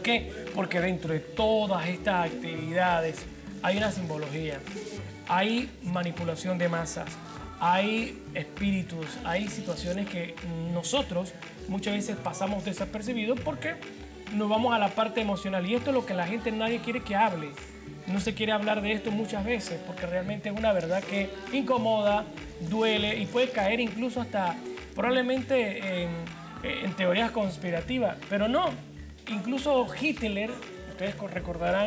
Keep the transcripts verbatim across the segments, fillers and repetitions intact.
qué? Porque dentro de todas estas actividades hay una simbología, hay manipulación de masas, hay espíritus, hay situaciones que nosotros muchas veces pasamos desapercibidos porque nos vamos a la parte emocional. Y esto es lo que la gente nadie quiere que hable. No se quiere hablar de esto muchas veces porque realmente es una verdad que incomoda, duele y puede caer incluso hasta probablemente en, en teorías conspirativas. Pero no, incluso Hitler, ustedes recordarán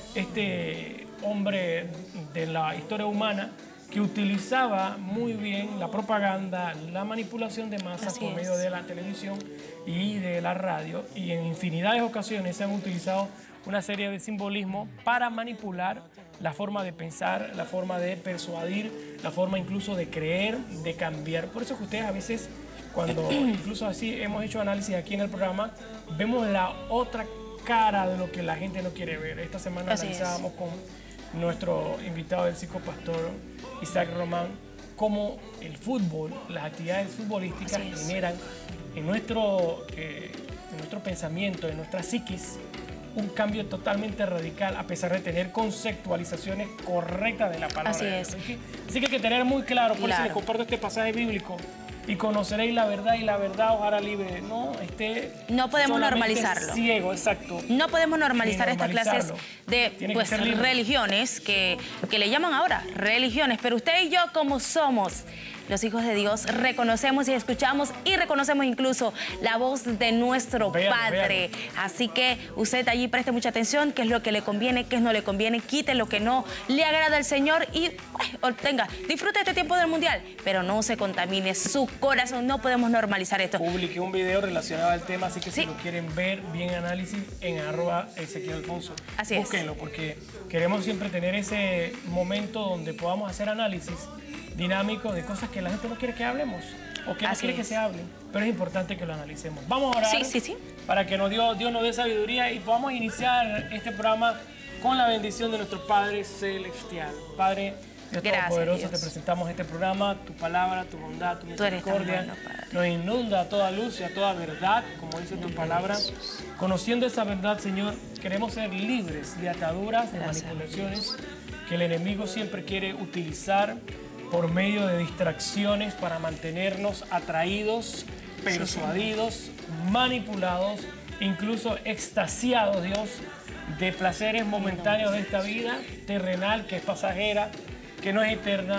este hombre de la historia humana que utilizaba muy bien la propaganda, la manipulación de masas Así por es. medio de la televisión y de la radio, y en infinidad de ocasiones se han utilizado una serie de simbolismos para manipular la forma de pensar, la forma de persuadir, la forma incluso de creer, de cambiar. Por eso que ustedes a veces, cuando incluso así hemos hecho análisis aquí en el programa, vemos la otra cara de lo que la gente no quiere ver. Esta semana Así analizábamos con nuestro invitado del psicopastor Isaac Román cómo el fútbol, las actividades futbolísticas generan en nuestro, eh, en nuestro pensamiento, en nuestra psiquis, un cambio totalmente radical a pesar de tener conceptualizaciones correctas de la palabra. Así de Dios. es. Así que, así que hay que tener muy claro, por Claro. eso les comparto este pasaje bíblico. Y conoceréis la verdad y la verdad os hará libre. No, este No podemos solamente normalizarlo. ciego, exacto. No podemos normalizar Ni estas clases normalizarlo. de Tiene que pues, ser libre. religiones que, que le llaman ahora religiones, pero usted y yo, como somos los hijos de Dios, reconocemos y escuchamos y reconocemos incluso la voz de nuestro Véalo, Padre. véalo. Así que usted allí preste mucha atención, qué es lo que le conviene, qué no le conviene, quite lo que no le agrada al Señor y ay, obtenga, disfrute este tiempo del Mundial, pero no se contamine su corazón, no podemos normalizar esto. Publiqué un video relacionado al tema, así que Sí. si lo quieren ver bien análisis en arroba Ezequiel Alfonso. Así es. Búsquenlo, porque queremos siempre tener ese momento donde podamos hacer análisis dinámico de cosas que la gente no quiere que hablemos o que no Así quiere que es. se hablen, pero es importante que lo analicemos. Vamos a orar Sí, sí, sí. para que nos dio, Dios nos dé sabiduría y podamos iniciar este programa con la bendición de nuestro Padre Celestial. Padre Dios Gracias, Todopoderoso, Dios. te presentamos este programa, tu palabra, tu bondad, tu Tú eres tan misericordia. bueno, Padre. Nos inunda a toda luz y a toda verdad, como dice tu palabra. Conociendo esa verdad, Señor, queremos ser libres de ataduras, de Gracias, manipulaciones que el enemigo siempre quiere utilizar por medio de distracciones para mantenernos atraídos, persuadidos, manipulados, incluso extasiados, Dios, de placeres momentáneos de esta vida terrenal que es pasajera, que no es eterna.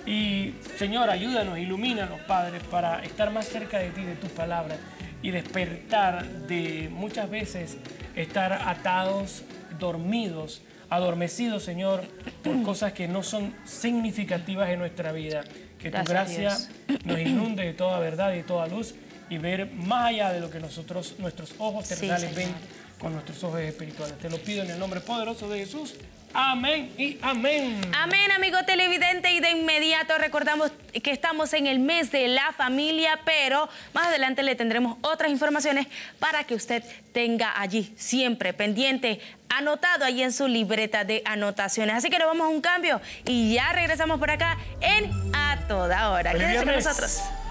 Y Señor, ayúdanos, ilumínanos, Padre, para estar más cerca de ti, de tu palabra, y despertar de muchas veces estar atados, dormidos, adormecidos, Señor, por cosas que no son significativas en nuestra vida. Que tu Gracias, gracia nos inunde de toda verdad y de toda luz y ver más allá de lo que nosotros, nuestros ojos Sí, terrenales Señor. ven con nuestros ojos espirituales. Te lo pido en el nombre poderoso de Jesús. Amén y amén. Amén, amigo televidente, y de inmediato recordamos que estamos en el mes de la familia, pero más adelante le tendremos otras informaciones para que usted tenga allí siempre pendiente, anotado ahí en su libreta de anotaciones. Así que nos vamos a un cambio y ya regresamos por acá en A Toda Hora. ¡Feliz Quédense con viernes! nosotros.